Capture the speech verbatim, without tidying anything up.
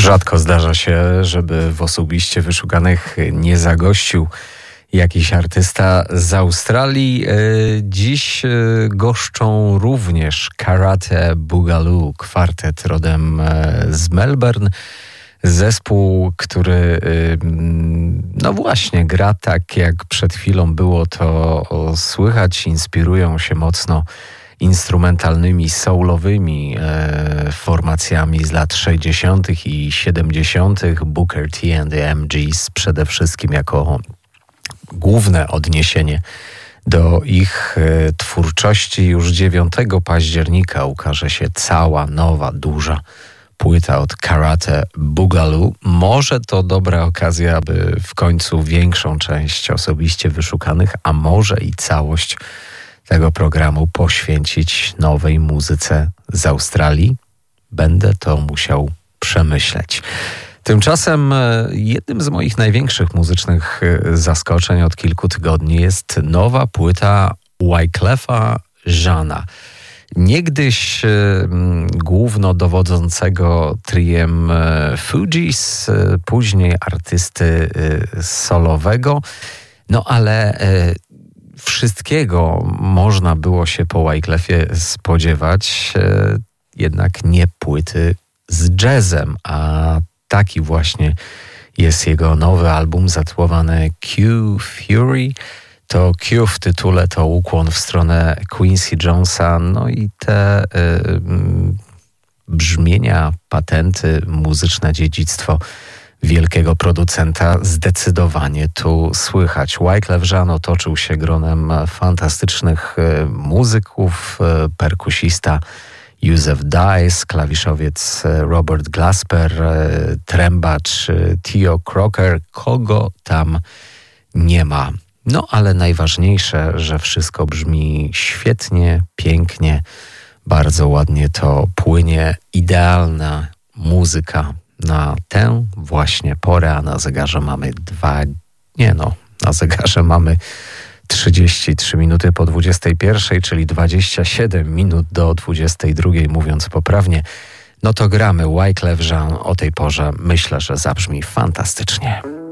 Rzadko zdarza się, żeby w osobiście wyszukanych nie zagościł jakiś artysta z Australii. Dziś goszczą również Karate Boogaloo, kwartet rodem z Melbourne. Zespół, który no właśnie gra tak, jak przed chwilą było to słychać. Inspirują się mocno instrumentalnymi, soulowymi e, formacjami z lat sześćdziesiątych i siedemdziesiątych. Booker T and the M Gs przede wszystkim jako główne odniesienie do ich e, twórczości. Już dziewiątego października ukaże się cała nowa, duża płyta od Karate Boogaloo. Może to dobra okazja, aby w końcu większą część osobiście wyszukanych, a może i całość tego programu poświęcić nowej muzyce z Australii. Będę to musiał przemyśleć. Tymczasem jednym z moich największych muzycznych zaskoczeń od kilku tygodni jest nowa płyta Wyclefa Jeana. Niegdyś główno dowodzącego triem Fugees, później artysty solowego, no ale wszystkiego można było się po Wyclefie spodziewać, jednak nie płyty z jazzem, a taki właśnie jest jego nowy album zatytułowany Q Fury. To Q w tytule to ukłon w stronę Quincy Jonesa, no i te y, brzmienia, patenty, muzyczne dziedzictwo wielkiego producenta zdecydowanie tu słychać. Wyclef Jean otoczył się gronem fantastycznych muzyków, perkusista Józef Dice, klawiszowiec Robert Glasper, trębacz Theo Crocker, kogo tam nie ma. No ale najważniejsze, że wszystko brzmi świetnie, pięknie, bardzo ładnie to płynie, idealna muzyka na tę właśnie porę, a na zegarze mamy dwa, nie no, na zegarze mamy trzydzieści trzy minuty po dwudziestej pierwszej, czyli dwadzieścia siedem minut do dwudziestej drugiej, mówiąc poprawnie. No to gramy Wyclef Jean o tej porze. Myślę, że zabrzmi fantastycznie.